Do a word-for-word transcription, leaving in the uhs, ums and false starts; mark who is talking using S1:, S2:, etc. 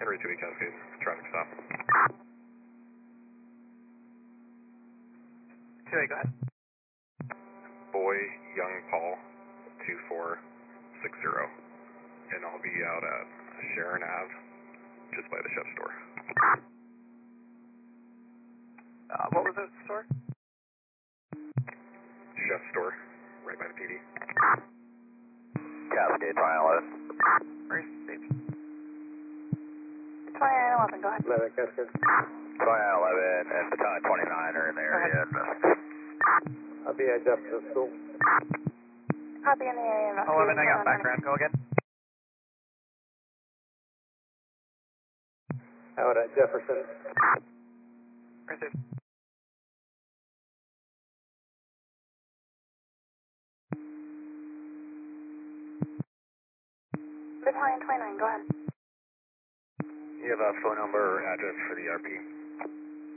S1: three two eight Cascade, traffic stop.
S2: two eight, go ahead.
S1: Boy Young Paul, two four six zero. And I'll be out at Sharon Ave, just by the chef store.
S2: Uh, what was the store?
S1: Chef store, right by the P D.
S2: Cascade, twenty eleven. Received.
S3: twenty-nine eleven, go ahead.
S4: eleven Cascade.
S2: twenty-nine eleven and Battalion twenty-nine are in the area.
S4: I'll be at Jefferson School.
S3: Copy in the area.
S2: eleven, I got background, go again.
S4: Out at Jefferson.
S2: Received.
S3: Battalion twenty-nine, go ahead.
S1: You have a phone number or address for the R P?